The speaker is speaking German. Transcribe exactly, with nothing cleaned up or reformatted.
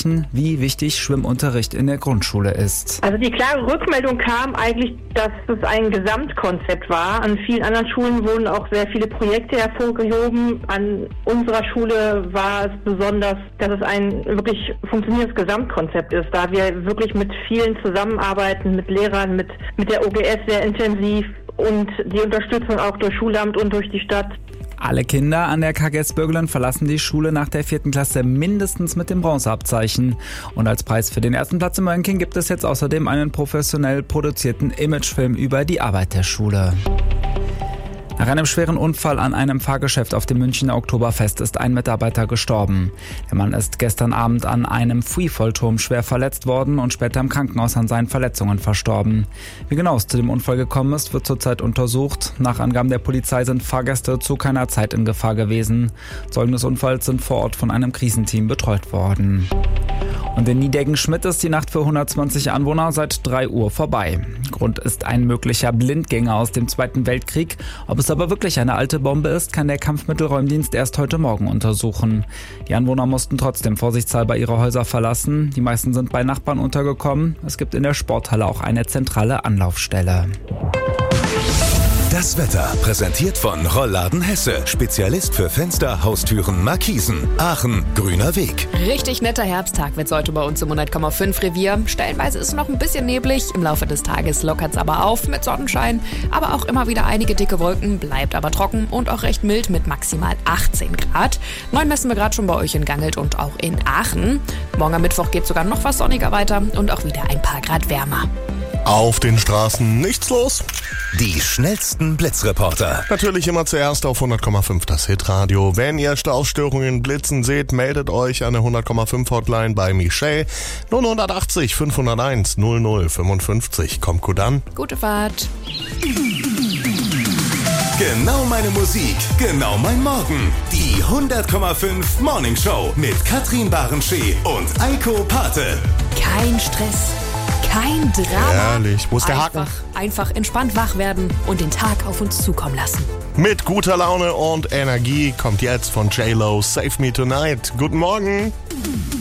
sprechen, wie wichtig Schwimmunterricht in der Grundschule ist. Also die klare Rückmeldung kam eigentlich, dass es ein Gesamtkonzept war. An vielen anderen Schulen wurden auch sehr viele Projekte hervorgehoben. An unserer Schule war es besonders, dass es ein wirklich funktionierendes Gesamtkonzept ist, da wir wirklich mit vielen zusammenarbeiten, mit Lehrern, mit, mit der O G S sehr intensiv und die Unterstützung auch durch Schulamt und durch die Stadt. Alle Kinder an der K G S Bürgelen verlassen die Schule nach der vierten Klasse mindestens mit dem Bronzeabzeichen. Und als Preis für den ersten Platz im Ranking gibt es jetzt außerdem einen professionell produzierten Imagefilm über die Arbeit der Schule. Nach einem schweren Unfall an einem Fahrgeschäft auf dem Münchner Oktoberfest ist ein Mitarbeiter gestorben. Der Mann ist gestern Abend an einem Freefallturm schwer verletzt worden und später im Krankenhaus an seinen Verletzungen verstorben. Wie genau es zu dem Unfall gekommen ist, wird zurzeit untersucht. Nach Angaben der Polizei sind Fahrgäste zu keiner Zeit in Gefahr gewesen. Zeugen des Unfalls sind vor Ort von einem Krisenteam betreut worden. Und in Niedecken-Schmidt ist die Nacht für hundertzwanzig Anwohner seit drei Uhr vorbei. Grund ist ein möglicher Blindgänger aus dem Zweiten Weltkrieg. Ob es aber wirklich eine alte Bombe ist, kann der Kampfmittelräumdienst erst heute Morgen untersuchen. Die Anwohner mussten trotzdem vorsichtshalber ihre Häuser verlassen. Die meisten sind bei Nachbarn untergekommen. Es gibt in der Sporthalle auch eine zentrale Anlaufstelle. Das Wetter präsentiert von Rollladen Hesse. Spezialist für Fenster, Haustüren, Markisen. Aachen, grüner Weg. Richtig netter Herbsttag wird's heute bei uns im hundert Komma fünf Revier. Stellenweise ist es noch ein bisschen neblig. Im Laufe des Tages lockert's aber auf mit Sonnenschein. Aber auch immer wieder einige dicke Wolken. Bleibt aber trocken und auch recht mild mit maximal achtzehn Grad. neun messen wir gerade schon bei euch in Gangelt und auch in Aachen. Morgen am Mittwoch geht's sogar noch was sonniger weiter und auch wieder ein paar Grad wärmer. Auf den Straßen nichts los. Die schnellsten Blitzreporter. Natürlich immer zuerst auf hundert Komma fünf das Hitradio. Wenn ihr Staustörungen blitzen seht, meldet euch an der hundert Komma fünf Hotline bei Michelle. null achtzig fünfhunderteins null null fünfundfünfzig. Kommt gut an. Gute Fahrt. Genau meine Musik, genau mein Morgen. Die hundert Komma fünf Morning Show mit Katrin Barenschee und Eiko Pate. Kein Stress. Kein Drama. Ehrlich, wo ist der Haken? Einfach, einfach entspannt wach werden und den Tag auf uns zukommen lassen. Mit guter Laune und Energie kommt jetzt von J-Lo Save Me Tonight. Guten Morgen.